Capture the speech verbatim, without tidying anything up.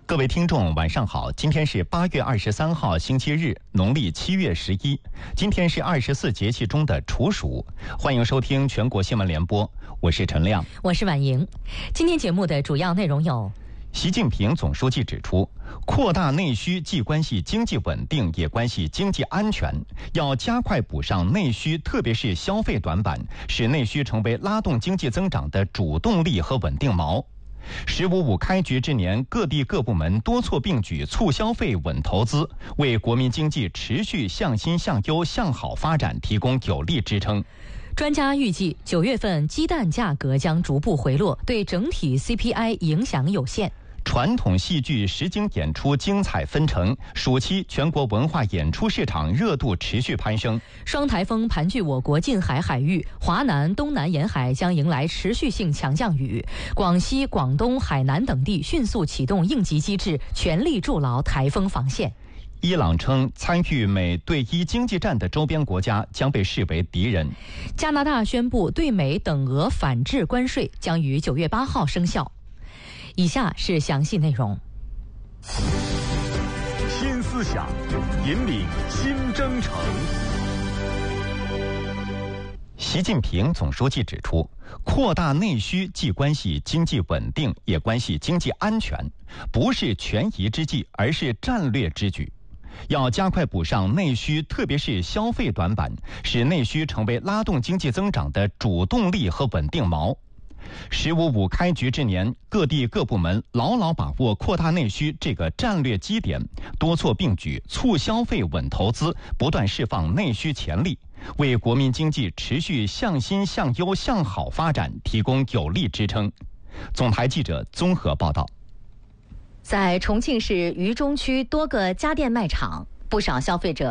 各位听众晚上好，今天是八月二十三号星期日，农历七月十一，今天是二十四节气中的处暑。欢迎收听全国新闻联播，我是陈亮， 我是婉莹。今天节目的主要内容有： 习近平总书记指出，扩大内需既关系经济稳定，也关系经济安全，要加快补上内需，特别是消费短板，使内需成为拉动经济增长的主动力和稳定锚。十五五开局之年，各地各部门多措并举，促消费、稳投资，为国民经济持续向新向优向好发展提供有力支撑。 专家预计，九月份鸡蛋价格将逐步回落，对整体 C P I 影响有限。 传统戏剧实景演出精彩纷呈，暑期全国文化演出市场热度持续攀升。 双台风盘踞我国近海海域，华南、东南沿海将迎来持续性强降雨。广西、广东、海南等地迅速启动应急机制，全力筑牢台风防线。 伊朗称，参与美对伊经济战的周边国家将被视为敌人。 加拿大宣布对美等额反制关税将于九月八号生效。以下是详细内容。 新思想，引领新征程。 习近平总书记指出，扩大内需既关系经济稳定，也关系经济安全，不是权宜之计，而是战略之举。要加快补上内需，特别是消费短板，使内需成为拉动经济增长的主动力和稳定锚。十五五开局之年，各地各部门牢牢把握扩大内需这个战略基点，多措并举，促消费、稳投资，不断释放内需潜力，为国民经济持续向新向优向好发展提供有力支撑。总台记者综合报道。 在重庆市渝中区多个家电卖场，不少消费者